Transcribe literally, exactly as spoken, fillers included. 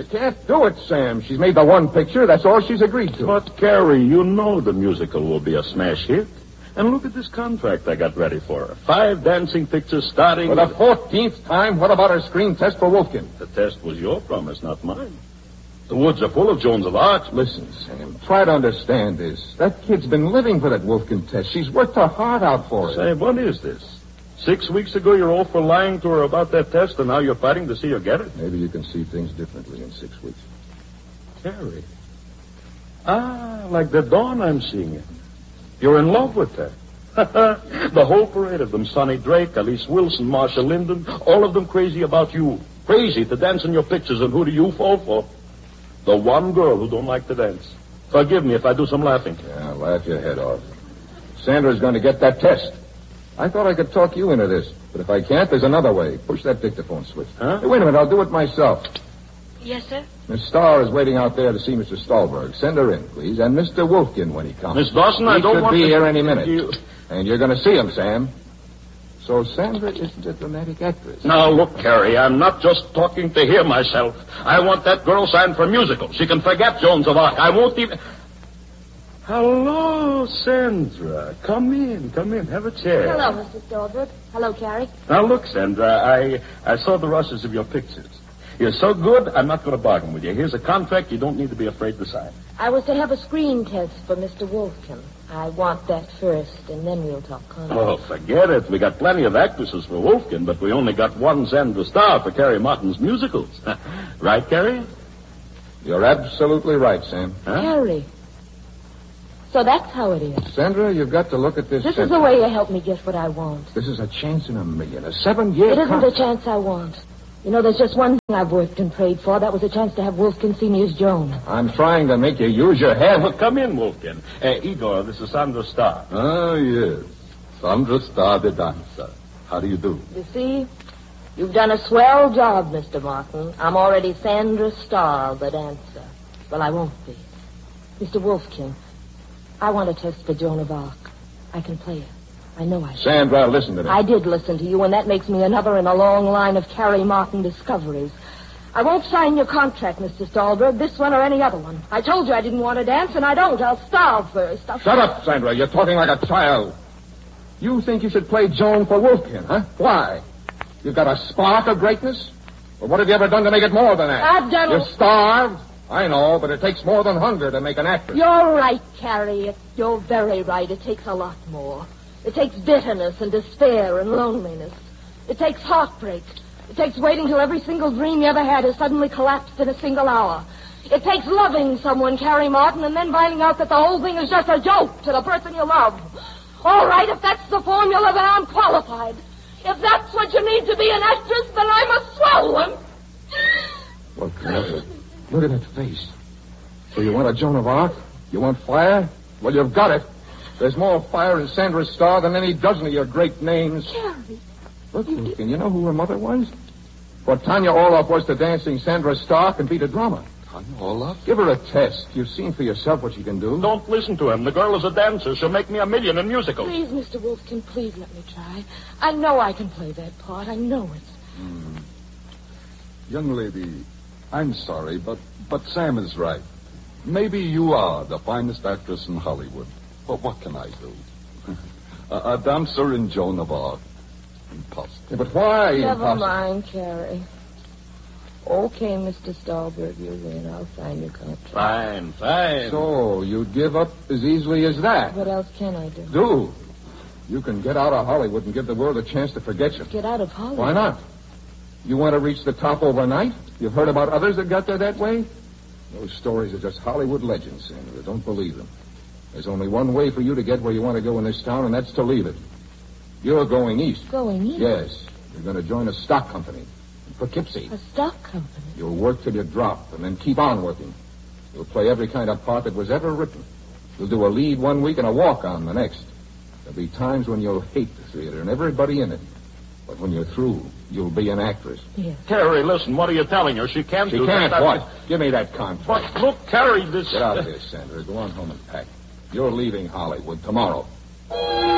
can't do it, Sam. She's made the one picture. That's all she's agreed to. But, Carrie, you know the musical will be a smash hit. And look at this contract I got ready for her. Five dancing pictures starting... For the fourteenth time, what about her screen test for Wolfkin? The test was your promise, not mine. The woods are full of Joans of Arc. Listen, Sam, try to understand this. That kid's been living for that Wolfkin test. She's worked her heart out for it. Say, what is this? Six weeks ago, you're all for lying to her about that test, and now you're fighting to see her get it? Maybe you can see things differently in six weeks. Carrie. Ah, like the dawn I'm seeing it. You're in love with her. The whole parade of them, Sonny Drake, Elise Wilson, Marsha Linden, all of them crazy about you. Crazy to dance in your pictures, and who do you fall for? The one girl who don't like to dance. Forgive me if I do some laughing. Yeah, laugh your head off. Sandra's going to get that test. I thought I could talk you into this, but if I can't, there's another way. Push that dictaphone switch. Huh? Hey, wait a minute, I'll do it myself. Yes, sir? Miss Starr is waiting out there to see Mister Stahlberg. Send her in, please, and Mister Wolfkin when he comes. Miss Dawson, he I don't should want be to... here any minute. You... And you're going to see him, Sam. So Sandra isn't a dramatic actress. Now, look, Carrie, I'm not just talking to hear myself. I want that girl signed for musical. She can forget Joans of Arc. I won't even... Hello, Sandra. Come in, come in. Have a chair. Hello, Mister Stahlberg. Hello, Carrie. Now, look, Sandra, I, I saw the rushes of your pictures. You're so good, I'm not going to bargain with you. Here's a contract you don't need to be afraid to sign. I was to have a screen test for Mister Wolfkin. I want that first, and then we'll talk contract. Oh, forget it. We got plenty of actresses for Wolfkin, but we only got one Sandra Starr for Carrie Martin's musicals. Right, Carrie? You're absolutely right, Sam. Huh? Carrie. So that's how it is. Sandra, you've got to look at this. This Sandra. is the way you help me get what I want. This is a chance in a million, a seven-year It isn't contract. a chance I want. You know, there's just one thing I've worked and prayed for. That was a chance to have Wolfkin see me as Joan. I'm trying to make you use your head. Well, come in, Wolfkin. Uh, Igor, this is Sandra Starr. Ah, yes. Sandra Starr, the dancer. How do you do? You see, you've done a swell job, Mister Martin. I'm already Sandra Starr, the dancer. Well, I won't be. Mister Wolfkin, I want a test for Joan of Arc. I can play it. I know I can. Sandra, listen to me. I did listen to you, and that makes me another in a long line of Carrie Martin discoveries. I won't sign your contract, Mister Stahlberg, this one or any other one. I told you I didn't want to dance, and I don't. I'll starve first. I'll... Shut up, Sandra. You're talking like a child. You think you should play Joan for Wolfkin, huh? Why? You've got a spark of greatness? Well, what have you ever done to make it more than that? I've done... You're starved? I know, but it takes more than hunger to make an actress. You're right, Carrie. It- You're very right. It takes a lot more. It takes bitterness and despair and loneliness. It takes heartbreak. It takes waiting till every single dream you ever had has suddenly collapsed in a single hour. It takes loving someone, Carrie Martin, and then finding out that the whole thing is just a joke to the person you love. All right, if that's the formula, then I'm qualified. If that's what you need to be an actress, then I'm a swell one. Look, look, look at that face. So you want a Joan of Arc? You want fire? Well, you've got it. There's more fire in Sandra Starr than any dozen of your great names. Carrie. Look, Wolfkin, you know who her mother was? What Tanya Orloff was to dancing Sandra Starr can be to drama. Tanya Orloff? Give her a test. You've seen for yourself what she can do. Don't listen to him. The girl is a dancer. She'll make me a million in musicals. Please, Mister Wolfkin, please let me try. I know I can play that part. I know it. Hmm. Young lady, I'm sorry, but, but Sam is right. Maybe you are the finest actress in Hollywood. But what can I do? a, a dancer in Joan of Arc. Impossible. Yeah, but why? Never impossible? mind, Carrie. Okay, Mister Stahlberg, you win. I'll sign your contract. Fine, fine. So, you'd give up as easily as that? What else can I do? Do. You can get out of Hollywood and give the world a chance to forget you. Get out of Hollywood. Why not? You want to reach the top overnight? You've heard about others that got there that way? Those stories are just Hollywood legends, Sandra. Don't believe them. There's only one way for you to get where you want to go in this town, and that's to leave it. You're going east. Going east? Yes. You're going to join a stock company in Poughkeepsie. A stock company? You'll work till you drop, and then keep on working. You'll play every kind of part that was ever written. You'll do a lead one week and a walk-on the next. There'll be times when you'll hate the theater and everybody in it. But when you're through, you'll be an actress. Yes. Carrie, listen, what are you telling her? She can't She do can't that. what? Give me that contract. But look, Carrie, this... Get out of here, Sandra. Go on home and pack. You're leaving Hollywood tomorrow.